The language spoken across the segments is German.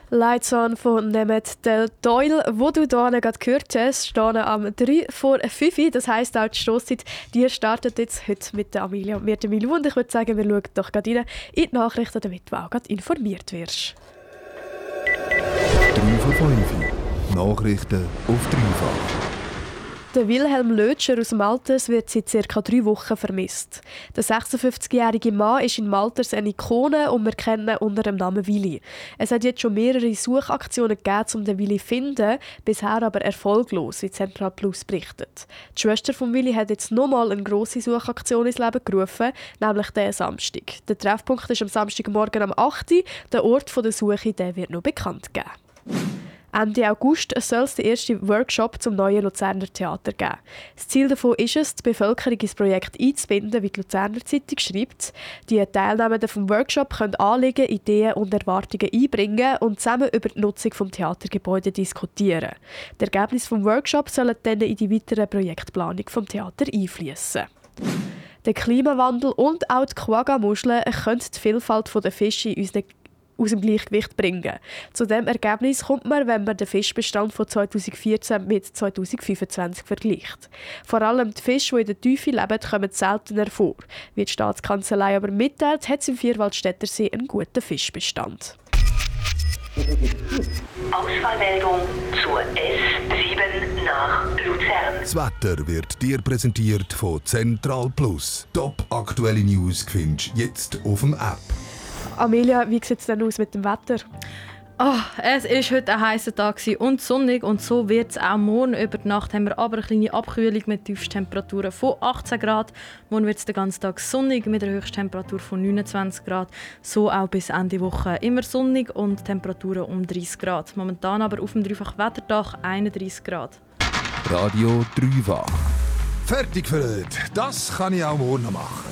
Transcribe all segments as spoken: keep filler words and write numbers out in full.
Lights On von Nemeth Del Doyle, wo du hier gerade gehört hast, stehen am drei vor fünf. Das heisst auch die Stosszeit, die startet jetzt heute mit der Amelia und mir, der Milou. Und ich würde sagen, wir schauen doch gerade rein in die Nachrichten, damit du auch gerade informiert wirst. drei vor fünf. Nachrichten auf dreifach. Der Wilhelm Lötscher aus Malters wird seit ca. drei Wochen vermisst. Der sechsundfünfzigjährige Mann ist in Malters eine Ikone und wir kennen ihn unter dem Namen Willi. Es hat jetzt schon mehrere Suchaktionen gegeben, um den Willi zu finden, bisher aber erfolglos, wie Central Plus berichtet. Die Schwester von Willi hat jetzt nochmal eine grosse Suchaktion ins Leben gerufen, nämlich den Samstag. Der Treffpunkt ist am Samstagmorgen um acht Uhr. Der Ort der Suche der wird noch bekannt geben. Ende August soll es den ersten Workshop zum neuen Luzerner Theater geben. Das Ziel davon ist es, die Bevölkerung ins Projekt einzubinden, wie die Luzerner Zeitung schreibt. Die Teilnehmenden vom Workshop können Anliegen, Ideen und Erwartungen einbringen und zusammen über die Nutzung des Theatergebäudes diskutieren. Die Ergebnisse des Workshops sollen dann in die weitere Projektplanung des Theaters einfließen. Der Klimawandel und auch die Quagga-Muscheln können die Vielfalt der Fische in unseren aus dem Gleichgewicht bringen. Zu diesem Ergebnis kommt man, wenn man den Fischbestand von zweitausendvierzehn mit zweitausendfünfundzwanzig vergleicht. Vor allem die Fische, die in der Tiefe leben, kommen seltener vor. Wie die Staatskanzlei aber mitteilt, hat es im Vierwaldstättersee einen guten Fischbestand. Ausfallmeldung zur S sieben nach Luzern. Das Wetter wird dir präsentiert von Central Plus. Top aktuelle News findest du jetzt auf dem App. Amelia, wie sieht es denn aus mit dem Wetter? Oh, es war heute ein heißer Tag und sonnig und so wird es auch morgen. Über die Nacht haben wir aber eine kleine Abkühlung mit Tiefstemperaturen von achtzehn Grad. Morgen wird es den ganzen Tag sonnig mit einer Höchsttemperatur von neunundzwanzig Grad. So auch bis Ende Woche immer sonnig und Temperaturen um dreißig Grad. Momentan aber auf dem Dreifach-Wetterdach einunddreißig Grad. Radio Dreifach. Fertig für heute. Das kann ich auch morgen noch machen.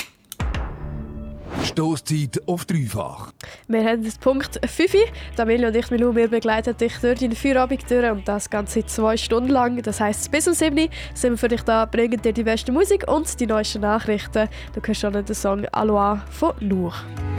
Stosszeit auf dreifach. Wir haben den Punkt fünf. Amelia und ich, Milou, wir begleiten dich durch deine Feierabend durch und das Ganze zwei Stunden lang. Das heisst, bis um sieben Uhr sind wir für dich da, bringen dir die beste Musik und die neuesten Nachrichten. Du hörst schon den Song «Aloha» von Nour.